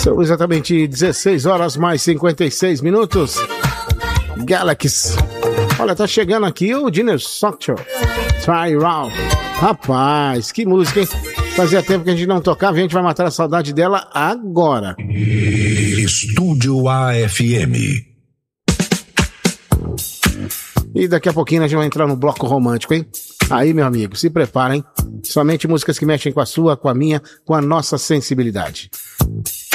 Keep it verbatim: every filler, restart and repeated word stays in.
São exatamente dezesseis horas mais cinquenta e seis minutos. Galaxy. Olha, tá chegando aqui o Dinner Structure. Try Round. Rapaz, que música, hein? Fazia tempo que a gente não tocava e a gente vai matar a saudade dela agora. Estúdio A F M. E daqui a pouquinho a gente vai entrar no bloco romântico, hein? Aí, meu amigo, se preparem. Somente músicas que mexem com a sua, com a minha, com a nossa sensibilidade.